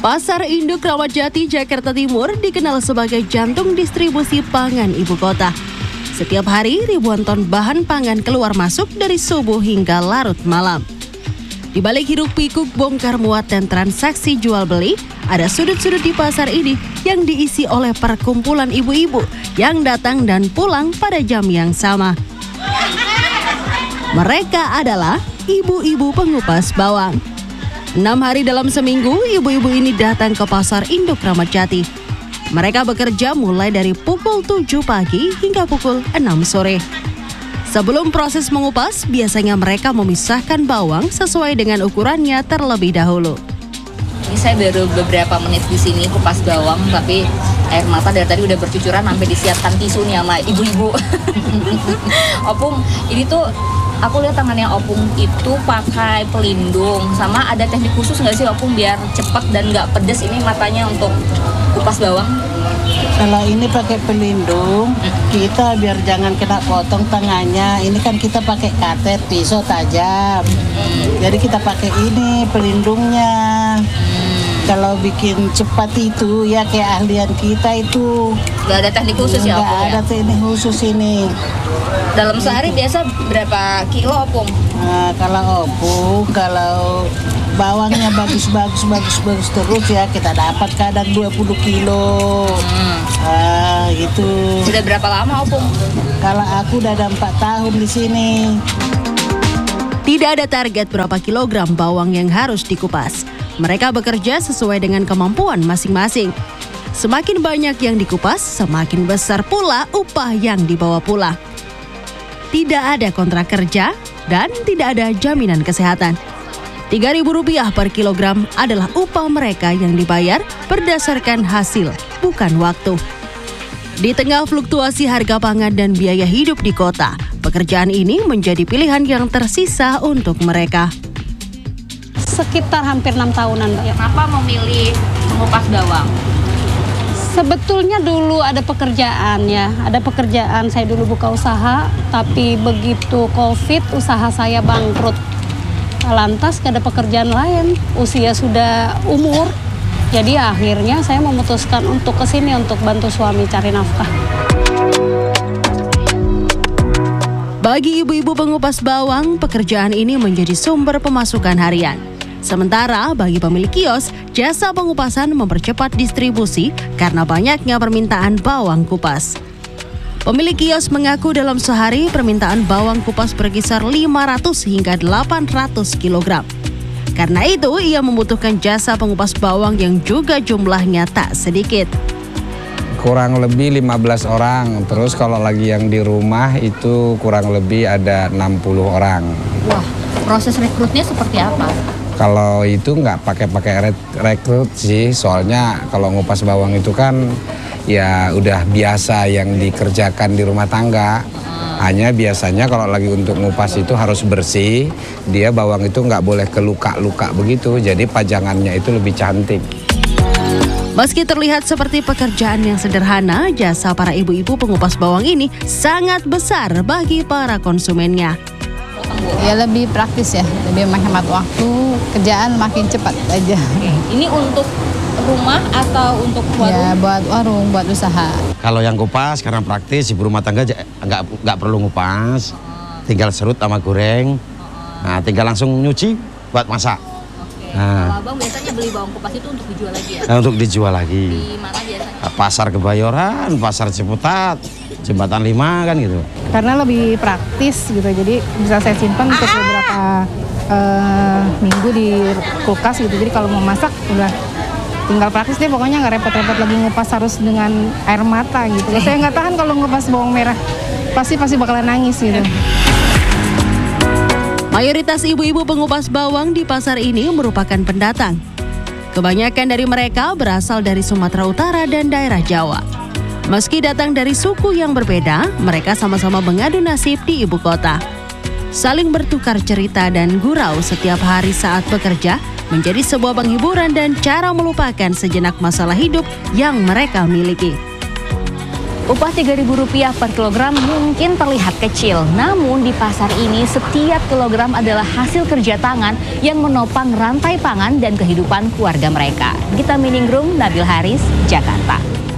Pasar Induk Ramat Jati, Jakarta Timur dikenal sebagai jantung distribusi pangan ibu kota. Setiap hari ribuan ton bahan pangan keluar masuk dari subuh hingga larut malam. Di balik hiruk-pikuk bongkar muat dan transaksi jual beli, ada sudut-sudut di pasar ini yang diisi oleh perkumpulan ibu-ibu yang datang dan pulang pada jam yang sama. Mereka adalah ibu-ibu pengupas bawang. 6 hari dalam seminggu, ibu-ibu ini datang ke Pasar Induk Ramat Jati. Mereka bekerja mulai dari pukul 7 pagi hingga pukul 6 sore. Sebelum proses mengupas, biasanya mereka memisahkan bawang sesuai dengan ukurannya terlebih dahulu. Ini saya baru beberapa menit di sini kupas bawang, tapi air mata dari tadi udah bercucuran sampai disiapkan tisu nih sama ibu-ibu. Opung, ini tuh aku lihat tangannya Opung itu pakai pelindung, sama ada teknik khusus nggak sih Opung biar cepat dan nggak pedes ini matanya untuk kupas bawang? Kalau ini pakai pelindung, kita biar jangan kena potong tangannya. Ini kan kita pakai kater, pisau tajam. Jadi kita pakai ini pelindungnya. Kalau bikin cepat itu ya kayak ahlian kita itu. Nggak ada teknik khusus ya Opung? Nggak ada teknik khusus ini. Dalam sehari biasa berapa kilo Opung? Nah, kalau Opung, kalau bawangnya bagus terus ya kita dapat kadang 20 kilo. Gitu. Sudah berapa lama Opung? Kalau aku udah ada 4 tahun di sini. Tidak ada target berapa kilogram bawang yang harus dikupas. Mereka bekerja sesuai dengan kemampuan masing-masing. Semakin banyak yang dikupas, semakin besar pula upah yang dibawa pulang. Tidak ada kontrak kerja dan tidak ada jaminan kesehatan. Rp3.000 per kilogram adalah upah mereka yang dibayar berdasarkan hasil, bukan waktu. Di tengah fluktuasi harga pangan dan biaya hidup di kota, pekerjaan ini menjadi pilihan yang tersisa untuk mereka. Sekitar hampir 6 tahunan, Mbak. Kenapa memilih mengupas bawang? Sebetulnya dulu ada pekerjaan ya, saya dulu buka usaha, tapi begitu COVID usaha saya bangkrut. Lantas gak ada pekerjaan lain, usia sudah umur, jadi akhirnya saya memutuskan untuk kesini untuk bantu suami cari nafkah. Bagi ibu-ibu pengupas bawang, pekerjaan ini menjadi sumber pemasukan harian. Sementara bagi pemilik kios, jasa pengupasan mempercepat distribusi karena banyaknya permintaan bawang kupas. Pemilik kios mengaku dalam sehari permintaan bawang kupas berkisar 500 hingga 800 kg. Karena itu, ia membutuhkan jasa pengupas bawang yang juga jumlahnya tak sedikit. Kurang lebih 15 orang, terus kalau lagi yang di rumah itu kurang lebih ada 60 orang. Wah, proses rekrutnya seperti apa? Kalau itu nggak pakai rekrut sih, soalnya kalau ngupas bawang itu kan ya udah biasa yang dikerjakan di rumah tangga. Hanya biasanya kalau lagi untuk ngupas itu harus bersih, dia bawang itu nggak boleh keluka-luka begitu, jadi pajangannya itu lebih cantik. Meski terlihat seperti pekerjaan yang sederhana, jasa para ibu-ibu pengupas bawang ini sangat besar bagi para konsumennya. Ya lebih praktis ya, lebih menghemat waktu, kerjaan makin cepat aja. Ini untuk rumah atau untuk warung? Ya buat warung, buat usaha. Kalau yang kupas karena praktis, ibu rumah tangga nggak perlu ngupas, tinggal serut sama goreng, nah tinggal langsung nyuci buat masak. Oke. Nah. Kalau abang biasanya beli bawang kupas itu untuk dijual lagi ya? Nah, untuk dijual lagi. Di mana biasanya? Pasar Kebayoran, Pasar Ciputat, Jembatan 5 kan gitu. Karena lebih praktis gitu, jadi bisa saya simpan untuk beberapa minggu di kulkas gitu. Jadi kalau mau masak udah tinggal praktis deh, pokoknya nggak repot-repot lagi ngupas harus dengan air mata gitu. Saya nggak tahan kalau ngupas bawang merah, pasti bakalan nangis gitu. Mayoritas ibu-ibu pengupas bawang di pasar ini merupakan pendatang. Kebanyakan dari mereka berasal dari Sumatera Utara dan daerah Jawa. Meski datang dari suku yang berbeda, mereka sama-sama mengadu nasib di ibu kota. Saling bertukar cerita dan gurau setiap hari saat bekerja menjadi sebuah penghiburan dan cara melupakan sejenak masalah hidup yang mereka miliki. Upah Rp3.000 per kilogram mungkin terlihat kecil, namun di pasar ini setiap kilogram adalah hasil kerja tangan yang menopang rantai pangan dan kehidupan keluarga mereka. Gita Miningrum, Nabil Haris, Jakarta.